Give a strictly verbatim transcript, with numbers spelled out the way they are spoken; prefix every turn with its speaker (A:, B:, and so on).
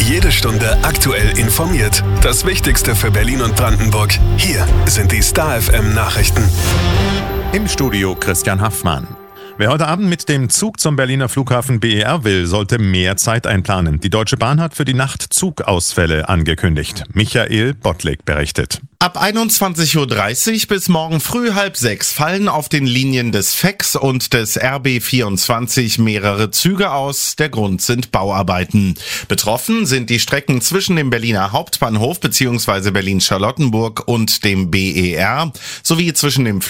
A: Jede Stunde aktuell informiert. Das Wichtigste für Berlin und Brandenburg. Hier sind die Star F M Nachrichten.
B: Im Studio Christian Haffmann. Wer heute Abend mit dem Zug zum Berliner Flughafen B E R will, sollte mehr Zeit einplanen. Die Deutsche Bahn hat für die Nacht Zugausfälle angekündigt. Michael Bottlik berichtet.
C: Ab einundzwanzig Uhr dreißig bis morgen früh halb sechs fallen auf den Linien des F E X und des R B vierundzwanzig mehrere Züge aus. Der Grund sind Bauarbeiten. Betroffen sind die Strecken zwischen dem Berliner Hauptbahnhof bzw. Berlin-Charlottenburg und dem B E R sowie zwischen dem